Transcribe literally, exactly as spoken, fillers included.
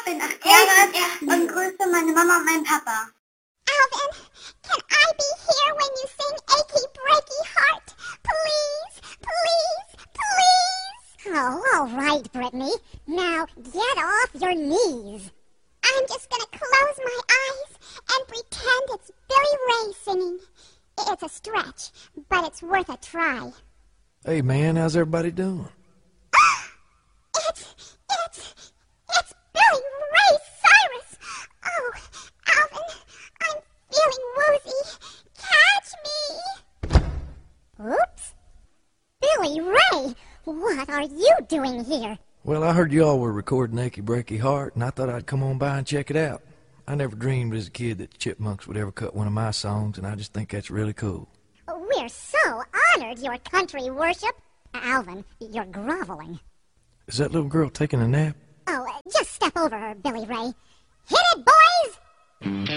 bin acht Jahre alt und grüße meine Mama und meinen Papa. Alvin, can I be here when you sing Achy Breaky Heart? Please, please, please. Oh, all right, Brittany. Now get off your knees. I'm just gonna close my eyes and pretend it's Billy Ray singing. It's a stretch, but it's worth a try. Hey, man, how's everybody doing? It's, it's, it's Billy Ray Cyrus. Oh, Alvin, I'm feeling woozy. Catch me. Oops. Billy Ray, what are you doing here? Well, I heard y'all were recording Achy Breaky Heart, and I thought I'd come on by and check it out. I never dreamed as a kid that the Chipmunks would ever cut one of my songs, and I just think that's really cool. We're so honored, your country worship. Alvin, you're groveling. Is that little girl taking a nap? Oh, just step over her, Billy Ray. Hit it, boys!